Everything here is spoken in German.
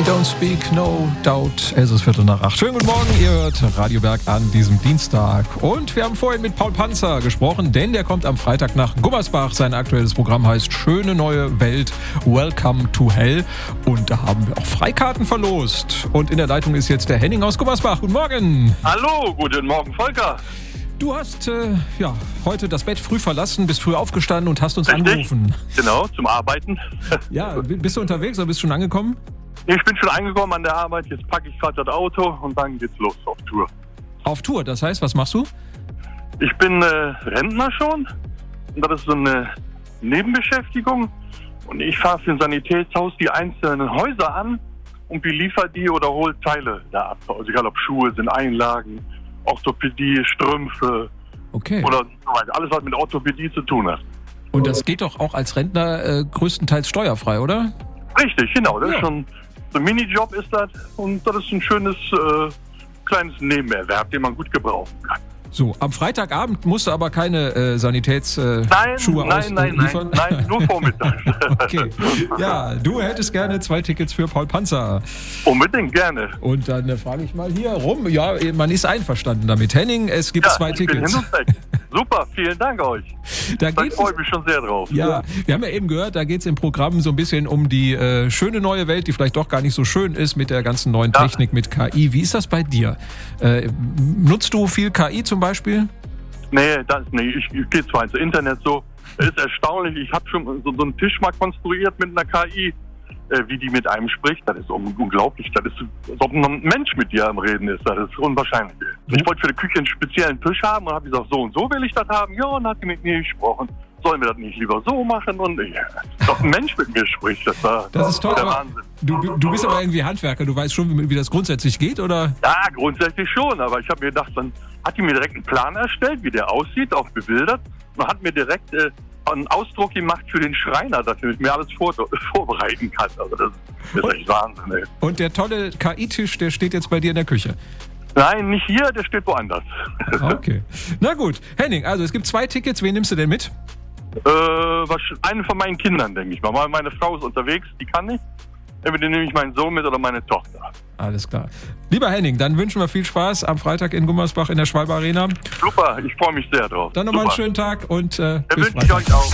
don't speak, no doubt. Es ist 7:45. Schönen guten Morgen, ihr hört Radio Berg an diesem Dienstag. Und wir haben vorhin mit Paul Panzer gesprochen, denn der kommt am Freitag nach Gummersbach. Sein aktuelles Programm heißt Schöne neue Welt, Welcome to Hell. Und da haben wir auch Freikarten verlost. Und in der Leitung ist jetzt der Henning aus Gummersbach. Guten Morgen. Hallo, guten Morgen, Volker. Du hast heute das Bett früh verlassen, bist früh aufgestanden und hast uns angerufen. Genau, zum Arbeiten. Ja, bist du unterwegs oder bist du schon angekommen? Ich bin schon angekommen an der Arbeit, jetzt packe ich gerade das Auto und dann geht's los auf Tour. Auf Tour, das heißt, was machst du? Ich bin Rentner schon und das ist so eine Nebenbeschäftigung und ich fahre für ein Sanitätshaus die einzelnen Häuser an und beliefer die oder hol Teile da ab. Also egal ob Schuhe sind, Einlagen, Orthopädie, Strümpfe oder so weiter. Alles, was mit Orthopädie zu tun hat. Und das geht doch auch als Rentner größtenteils steuerfrei, oder? Richtig, genau. Das ist schon so ein Minijob ist das und das ist ein schönes kleines Nebenerwerb, den man gut gebrauchen kann. So, am Freitagabend musst du aber keine Sanitätsschuhe ausliefern? Nein, nur vormittags. Okay. Ja, du hättest gerne 2 Tickets für Paul Panzer. Unbedingt, gerne. Und dann frage ich mal hier rum. Ja, man ist einverstanden damit. Henning, es gibt 2 Tickets. Bin hin und weg. Super, vielen Dank euch. Da freue ich mich schon sehr drauf. Ja, wir haben ja eben gehört, da geht es im Programm so ein bisschen um die schöne neue Welt, die vielleicht doch gar nicht so schön ist mit der ganzen neuen Technik, mit KI. Wie ist das bei dir? Nutzt du viel KI zum Beispiel? Nee, ich gehe zwar ins Internet so. Es ist erstaunlich, ich habe schon so einen Tisch mal konstruiert mit einer KI, wie die mit einem spricht. Das ist unglaublich. Das ist, als ob ein Mensch mit dir am Reden ist. Das ist unwahrscheinlich. Ich wollte für die Küche einen speziellen Tisch haben und habe gesagt, so und so will ich das haben. Ja, und dann hat die mit mir gesprochen. Sollen wir das nicht lieber so machen? Und doch ein Mensch mit mir spricht. Das ist toll, der Wahnsinn. Du bist aber irgendwie Handwerker. Du weißt schon, wie das grundsätzlich geht, oder? Ja, grundsätzlich schon. Aber ich habe mir gedacht, dann hat die mir direkt einen Plan erstellt, wie der aussieht, auch bebildert. Und hat mir direkt einen Ausdruck gemacht für den Schreiner, dass ich mir alles vorbereiten kann. Also das ist echt Wahnsinn. Ey. Und der tolle KI-Tisch, der steht jetzt bei dir in der Küche? Nein, nicht hier, der steht woanders. Okay. Na gut. Henning, also es gibt 2 Tickets. Wen nimmst du denn mit? Einen von meinen Kindern, denke ich mal. Meine Frau ist unterwegs, die kann nicht. Entweder nehme ich meinen Sohn mit oder meine Tochter. Alles klar. Lieber Henning, dann wünschen wir viel Spaß am Freitag in Gummersbach in der Schwalbe Arena. Super, ich freue mich sehr drauf. Dann nochmal einen schönen Tag und bis wünsche ich euch auch.